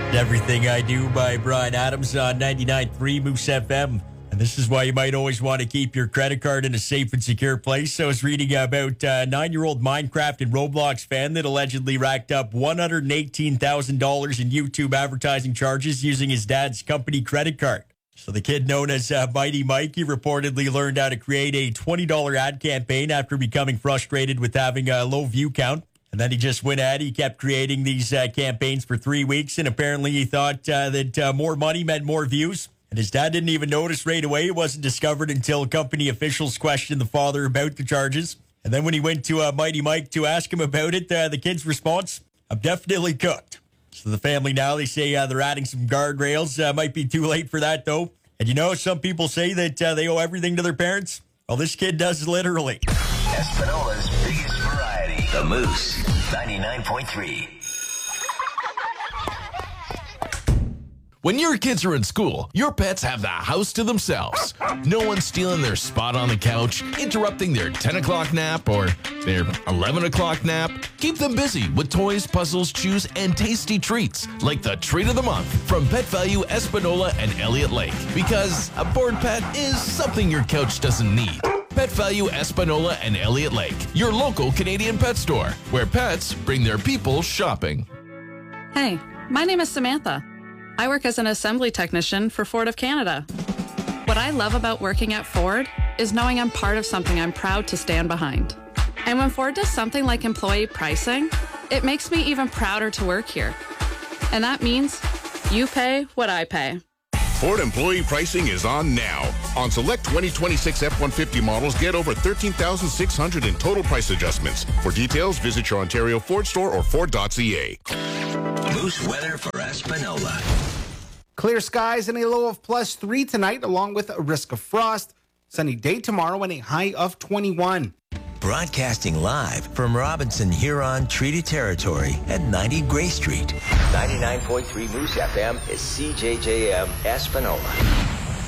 Everything I Do by Bryan Adams on 99.3 Moose FM. And this is why you might always want to keep your credit card in a safe and secure place. So I was reading about a 9-year-old Minecraft and Roblox fan that allegedly racked up $118,000 in YouTube advertising charges using his dad's company credit card. So the kid known as Mighty Mike, he reportedly learned how to create a $20 ad campaign after becoming frustrated with having a low view count. And then he just went ahead. He kept creating these campaigns for 3 weeks. And apparently he thought that more money meant more views. And his dad didn't even notice right away. It wasn't discovered until company officials questioned the father about the charges. And then when he went to Mighty Mike to ask him about it, the kid's response, "I'm definitely cooked." So the family now, they say they're adding some guardrails. Might be too late for that, though. And you know, some people say that they owe everything to their parents. Well, this kid does literally. Espanola's biggest variety. The Moose, 99.3. When your kids are in school, your pets have the house to themselves. No one's stealing their spot on the couch, interrupting their 10 o'clock nap or their 11 o'clock nap. Keep them busy with toys, puzzles, chews, and tasty treats, like the Treat of the Month from Pet Value Espanola and Elliott Lake. Because a bored pet is something your couch doesn't need. Pet Value Espanola and Elliott Lake, your local Canadian pet store, where pets bring their people shopping. Hey, my name is Samantha. I work as an assembly technician for Ford of Canada. What I love about working at Ford is knowing I'm part of something I'm proud to stand behind. And when Ford does something like employee pricing, it makes me even prouder to work here. And that means you pay what I pay. Ford employee pricing is on now. On select 2026 F-150 models, get over $13,600 in total price adjustments. For details, visit your Ontario Ford store or Ford.ca. Moose weather for Espanola. Clear skies and a low of +3 tonight, along with a risk of frost. Sunny day tomorrow and a high of 21. Broadcasting live from Robinson Huron Treaty Territory at 90 Gray Street. 99.3 Moose FM is CJJM Espanola.